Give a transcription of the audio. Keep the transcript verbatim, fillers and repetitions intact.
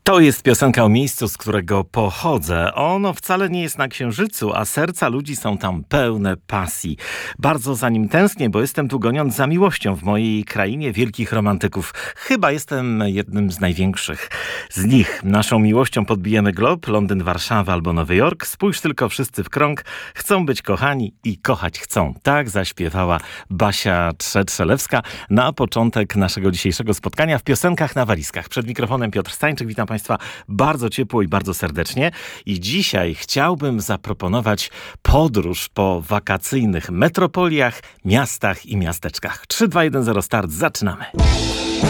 To jest piosenka o miejscu, z którego pochodzę. Ono wcale nie jest na Księżycu, a serca ludzi są tam pełne pasji. Bardzo za nim tęsknię, bo jestem tu goniąc za miłością w mojej krainie wielkich romantyków. Chyba jestem jednym z największych z nich. Naszą miłością podbijemy glob, Londyn, Warszawa albo Nowy Jork. Spójrz tylko wszyscy w krąg. Chcą być kochani i kochać chcą. Tak zaśpiewała Basia Trzetrzelewska na początek naszego dzisiejszego spotkania w Piosenkach na walizkach. Przed mikrofonem Piotr Stańczyk. Witam Państwa bardzo ciepło i bardzo serdecznie. I dzisiaj chciałbym zaproponować podróż po wakacyjnych metropoliach, miastach i miasteczkach. trzy, dwa, jeden, zero, start. Zaczynamy.